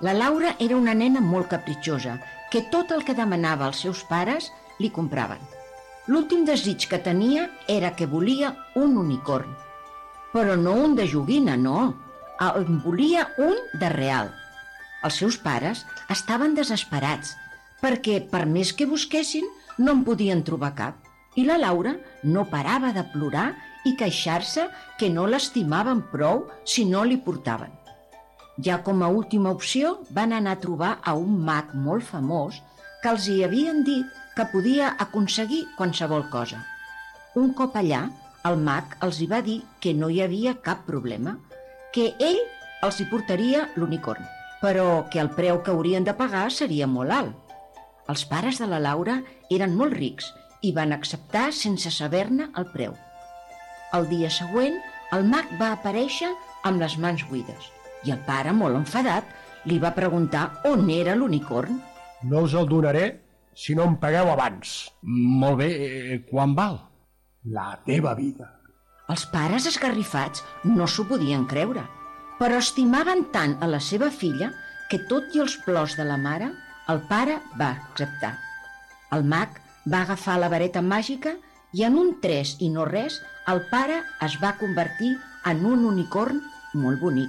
La Laura era una nena molt capritxosa, que tot el que demanava als seus pares li compraven. L'últim desig que tenia era que volia un unicorn. Però no un de joguina, no. En volia un de real. Els seus pares estaven desesperats, perquè per més que busquessin no en podien trobar cap. I la Laura no parava de plorar i queixar-se que no l'estimaven prou si no li portaven. Ja com a última opció van anar a trobar a un mag molt famós que els hi havien dit que podia aconseguir qualsevol cosa. Un cop allà, el mag els hi va dir que no hi havia cap problema, que ell els hi portaria l'unicorn, però que el preu que haurien de pagar seria molt alt. Els pares de la Laura eren molt rics i van acceptar sense saber-ne el preu. El dia següent, el mag va aparèixer amb les mans buides i el pare, molt enfadat, li va preguntar on era l'unicorn. No us el donaré si no em pagueu abans. Molt bé, quant val? La teva vida. Els pares esgarrifats no s'ho podien creure, però estimaven tant a la seva filla que tot i els plors de la mare, el pare va acceptar. El mag va agafar la vareta màgica i en un tres i no res el pare es va convertir en un unicorn molt bonic.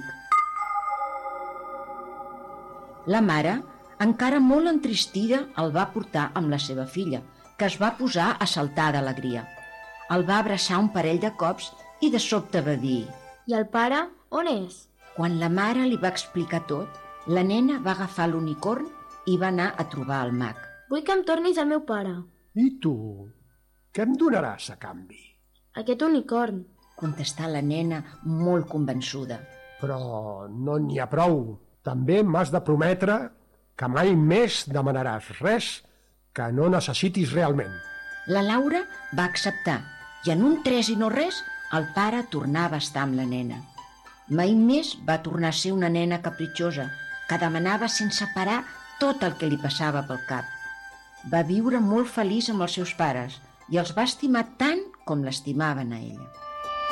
La mare, encara molt entristida, el va portar amb la seva filla, que es va posar a saltar d'alegria. El va abraçar un parell de cops i de sobte va dir: I el pare, on és? Quan la mare li va explicar tot, la nena va agafar l'unicorn i va anar a trobar el mag. Vull que em tornis al meu pare. I tu? Què em donaràs a canvi? Aquest unicorn. Contestà la nena molt convençuda. Però no n'hi ha prou. També m'has de prometre que mai més demanaràs res que no necessitis realment. La Laura va acceptar i en un tres i no res el pare tornava a estar amb la nena. Mai més va tornar a ser una nena capritxosa que demanava sense parar tot el que li passava pel cap. Va viure molt feliç amb els seus pares i els va estimar tant com l'estimaven a ella.